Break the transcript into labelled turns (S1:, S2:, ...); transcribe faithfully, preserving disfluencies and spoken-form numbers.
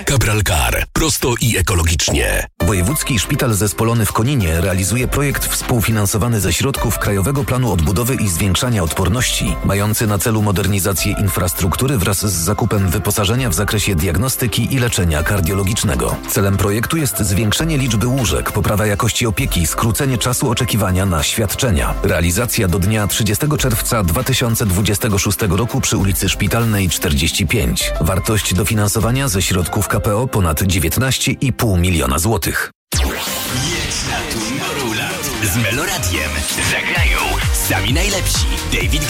S1: Cabral Car. Prosto i ekologicznie.
S2: Wojewódzki Szpital Zespolony w Koninie realizuje projekt współfinansowany ze środków Krajowego Planu Odbudowy i Zwiększania Odporności, mający na celu modernizację infrastruktury wraz z zakupem wyposażenia w zakresie diagnostyki i leczenia kardiologicznego. Celem projektu jest zwiększenie liczby łóżek, poprawa jakości opieki, skrócenie czasu oczekiwania na świadczenia. Realizacja do dnia trzydziestego czerwca dwa tysiące dwudziestego szóstego roku przy ulicy Szpitalnej czterdzieści pięć. Wartość dofinansowania ze środków K P O ponad dziewiętnaście i pół miliona złotych.
S3: Jedź na Tomorrowland z Meloradiem. Zagrają sami najlepsi. David